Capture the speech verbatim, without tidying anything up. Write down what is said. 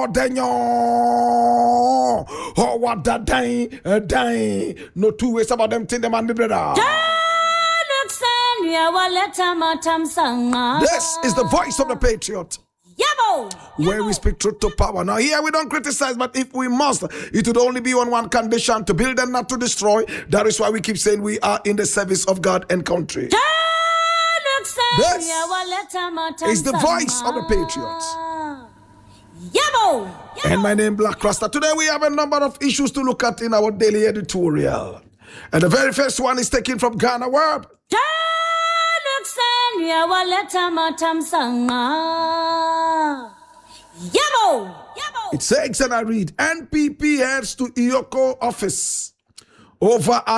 Denyo. Oh, what that dying, uh, dying. No two ways about them thing, them and the brother. This is the voice of the patriot. Yabo, where we speak truth to power. Now here we don't criticize, but if we must, it would only be on one condition: to build and not to destroy. That is why we keep saying we are in the service of God and country. This is the voice of the patriots. Yabo, and my name Black Rasta. Today we have a number of issues to look at in our daily editorial. And the very first one is taken from Ghana Word. It says, and I read, N P P heads to Iyoko office over